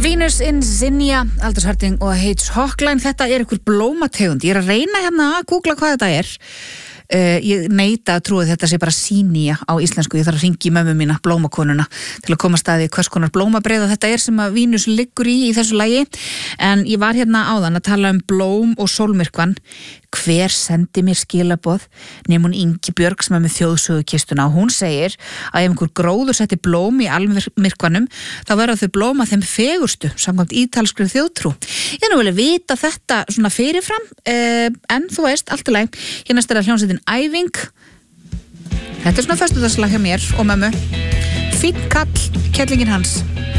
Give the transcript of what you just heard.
Venus Insignia, Aldursharting og H. Hochlein. Þetta ykkur blómategund. Ég að reyna hérna að googla hvað þetta ég neita að trúi þetta sé bara sínía á íslensku. Ég þarf að hringi mömmu mína, blómakonuna, til að koma staði hvers konar blómabreiða þetta sem að Venus liggur í þessu lagi. En ég var hérna áðan að tala blóm og sólmyrkvann. Hver sendi mér skilaboð nema hún Ingibjörg sem með þjóðsögukistuna og hún segir að ef einhver gróður setti blóm í almyrkvanum þá verða þau blóm að þeim fegurstu samkvæmt ítalskri þjóðtrú. Ég nú vilja vita þetta svona fyrirfram en þú veist, allt í lagi. Hérna er hljómsveitin Æving. Þetta svona föstudagslag hjá mér og mömmu. Fínn kall, kettlingin hans.